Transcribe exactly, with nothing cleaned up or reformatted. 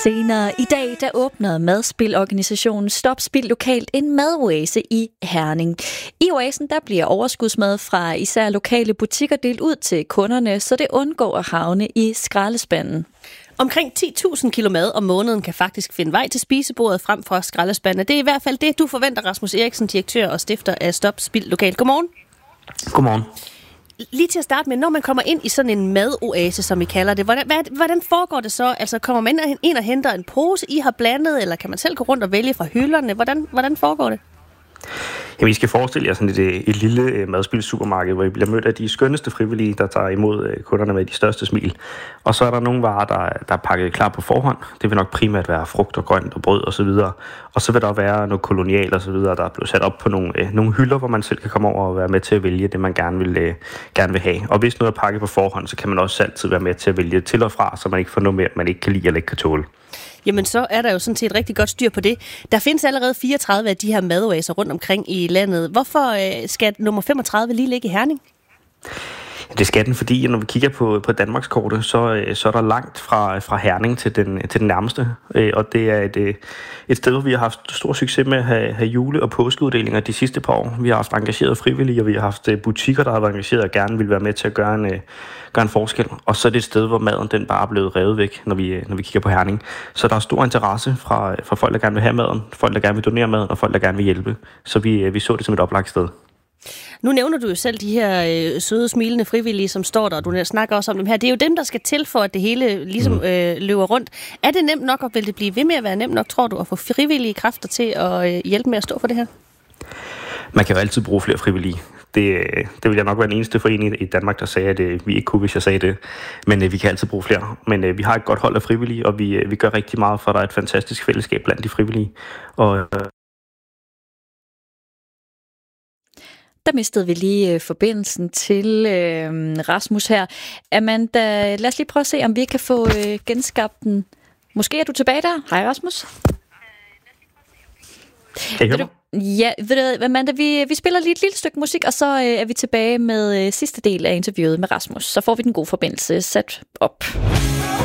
Senere i dag, der åbner madspilorganisationen Stop Spild Lokalt en madoase i Herning. I oasen, der bliver overskudsmad fra især lokale butikker delt ud til kunderne, så det undgår at havne i skraldespanden. Omkring ti tusind kilo mad om måneden kan faktisk finde vej til spisebordet frem for skraldespandene. Det er i hvert fald det, du forventer, Rasmus Eriksen, direktør og stifter af Stop Spild Lokalt. Godmorgen. Godmorgen. Lige til at starte med, når man kommer ind i sådan en madoase, som I kalder det, hvordan, hvad, hvordan foregår det så? Altså kommer man ind og henter en pose, I har blandet, eller kan man selv gå rundt og vælge fra hylderne? Hvordan, hvordan foregår det? Jamen, I skal forestille jer sådan et, et lille madspilssupermarked, hvor I bliver mødt af de skønneste frivillige, der tager imod kunderne med de største smil. Og så er der nogle varer, der, der er pakket klar på forhånd. Det vil nok primært være frugt og grønt og brød osv. Og, og så vil der være noget kolonial og så videre, der er blevet sat op på nogle, øh, nogle hylder, hvor man selv kan komme over og være med til at vælge det, man gerne vil, øh, gerne vil have. Og hvis noget er pakket på forhånd, så kan man også altid være med til at vælge til og fra, så man ikke får noget mere, man ikke kan lide eller ikke kan tåle. Jamen, så er der jo sådan set rigtig godt styr på det. Der findes allerede fireogtredive af de her madoaser rundt omkring i landet. Hvorfor øh, skal nummer femogtredive lige ligge i Herning? Det skal den, fordi når vi kigger på, på Danmarkskortet, så, så er der langt fra, fra Herning til den, til den nærmeste. Og det er et, et sted, hvor vi har haft stor succes med at have, have jule- og påskeuddelinger de sidste par år. Vi har haft engageret frivillige, og vi har haft butikker, der har været engageret og gerne vil være med til at gøre en, gøre en forskel. Og så er det et sted, hvor maden den bare er blevet revet væk, når vi, når vi kigger på Herning. Så der er stor interesse fra, fra folk, der gerne vil have maden, folk, der gerne vil donere maden, og folk, der gerne vil hjælpe. Så vi, vi så det som et oplagt sted. Nu nævner du jo selv de her øh, søde, smilende frivillige, som står der, og du snakker også om dem her. Det er jo dem, der skal til for, at det hele ligesom øh, løber rundt. Er det nemt nok, og vil det blive ved med at være nemt nok, tror du, at få frivillige kræfter til at øh, hjælpe med at stå for det her? Man kan jo altid bruge flere frivillige. Det, det vil jeg nok være den eneste forening i Danmark, der sagde, at vi ikke kunne, hvis jeg sagde det. Men øh, vi kan altid bruge flere. Men øh, vi har et godt hold af frivillige, og vi, øh, vi gør rigtig meget, for der er et fantastisk fællesskab blandt de frivillige. Og øh, Der mistede vi lige forbindelsen til øh, Rasmus her. Amanda, lad os lige prøve at se, om vi kan få øh, genskabt den. Måske er du tilbage der? Hej, Rasmus. Kan I høre mig? Ja, ved du, Amanda, vi, vi spiller lige et lille stykke musik, og så øh, er vi tilbage med øh, sidste del af interviewet med Rasmus. Så får vi den gode forbindelse sat op.